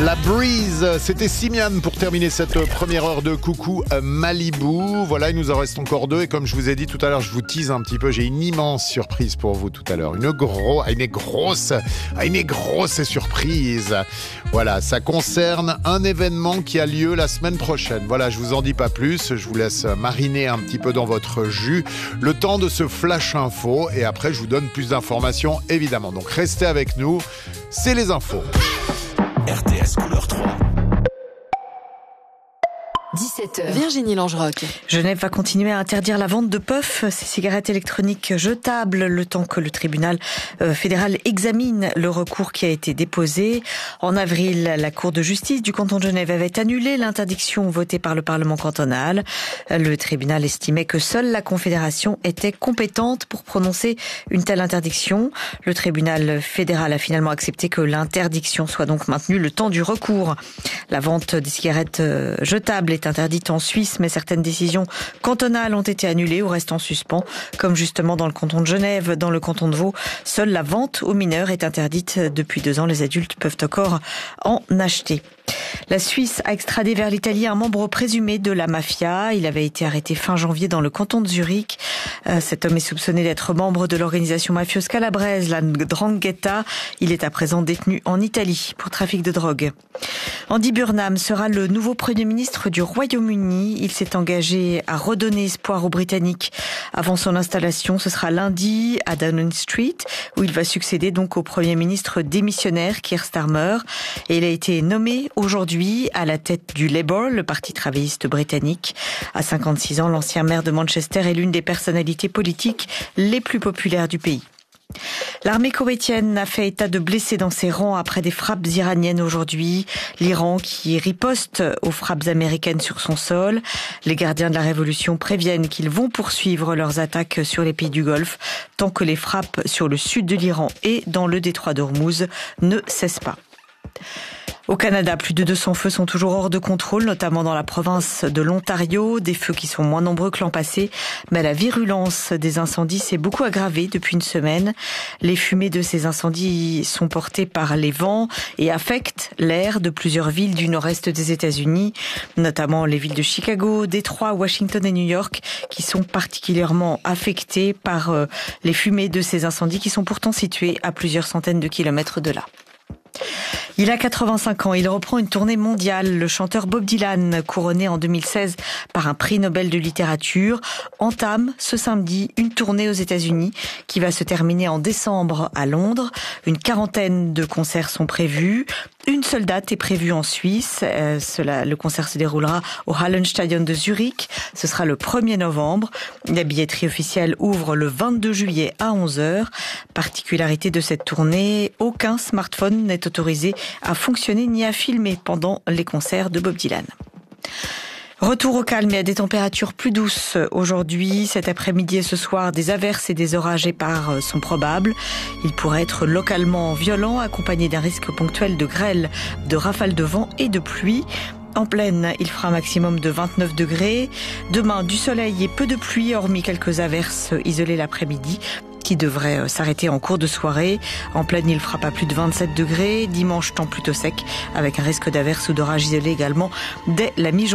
La Breeze, c'était Simian pour terminer cette première heure de Coucou Malibu. Voilà, il nous en reste encore 2 et comme je vous ai dit tout à l'heure, je vous tease un petit peu, j'ai une immense surprise pour vous tout à l'heure. Une grosse surprise. Voilà, ça concerne un événement qui a lieu la semaine prochaine. Voilà, je vous en dis pas plus, je vous laisse mariner un petit peu dans votre jus. Le temps de ce flash info et après je vous donne plus d'informations évidemment. Donc restez avec nous, c'est les infos. RTS Couleur 3. 17h. Virginie Langeroc. Genève va continuer à interdire la vente de puffs, ces cigarettes électroniques jetables, le temps que le tribunal fédéral examine le recours qui a été déposé. En avril, la Cour de justice du canton de Genève avait annulé l'interdiction votée par le Parlement cantonal. Le tribunal estimait que seule la Confédération était compétente pour prononcer une telle interdiction. Le tribunal fédéral a finalement accepté que l'interdiction soit donc maintenue le temps du recours. La vente des cigarettes jetables est interdite en Suisse, mais certaines décisions cantonales ont été annulées ou restent en suspens, comme justement dans le canton de Genève. Dans le canton de Vaud, seule la vente aux mineurs est interdite depuis 2 ans. Les adultes peuvent encore en acheter. La Suisse a extradé vers l'Italie un membre présumé de la mafia. Il avait été arrêté fin janvier dans le canton de Zurich. Cet homme est soupçonné d'être membre de l'organisation mafieuse calabraise, la 'Ndrangheta. Il est à présent détenu en Italie pour trafic de drogue. Andy Burnham sera le nouveau Premier ministre du Royaume-Uni. Il s'est engagé à redonner espoir aux Britanniques avant son installation. Ce sera lundi à Downing Street, où il va succéder donc au Premier ministre démissionnaire Keir Starmer. Et il a été nommé aujourd'hui à la tête du Labour, le parti travailliste britannique. À 56 ans, l'ancien maire de Manchester est l'une des personnalités politiques les plus populaires du pays. L'armée koweïtienne a fait état de blessés dans ses rangs après des frappes iraniennes aujourd'hui. L'Iran qui riposte aux frappes américaines sur son sol. Les gardiens de la révolution préviennent qu'ils vont poursuivre leurs attaques sur les pays du Golfe tant que les frappes sur le sud de l'Iran et dans le détroit d'Ormuz ne cessent pas. Au Canada, plus de 200 feux sont toujours hors de contrôle, notamment dans la province de l'Ontario. Des feux qui sont moins nombreux que l'an passé, mais la virulence des incendies s'est beaucoup aggravée depuis une semaine. Les fumées de ces incendies sont portées par les vents et affectent l'air de plusieurs villes du nord-est des États-Unis, notamment les villes de Chicago, Détroit, Washington et New York, qui sont particulièrement affectées par les fumées de ces incendies qui sont pourtant situés à plusieurs centaines de kilomètres de là. Il a 85 ans, il reprend une tournée mondiale. Le chanteur Bob Dylan, couronné en 2016 par un prix Nobel de littérature, entame ce samedi une tournée aux États-Unis qui va se terminer en décembre à Londres. Une 40aine de concerts sont prévus. Une seule date est prévue en Suisse. Le concert se déroulera au Hallenstadion de Zurich. Ce sera le 1er novembre. La billetterie officielle ouvre le 22 juillet à 11h. Particularité de cette tournée, aucun smartphone n'est autorisé à fonctionner ni à filmer pendant les concerts de Bob Dylan. Retour au calme et à des températures plus douces aujourd'hui. Cet après-midi et ce soir, des averses et des orages épars sont probables. Ils pourraient être localement violents, accompagnés d'un risque ponctuel de grêle, de rafales de vent et de pluie. En plaine, il fera un maximum de 29 degrés. Demain, du soleil et peu de pluie, hormis quelques averses isolées l'après-midi, qui devrait s'arrêter en cours de soirée. En plaine, il fera pas plus de 27 degrés. Dimanche, temps plutôt sec, avec un risque d'averse ou d'orage isolé également dès la mi-journée.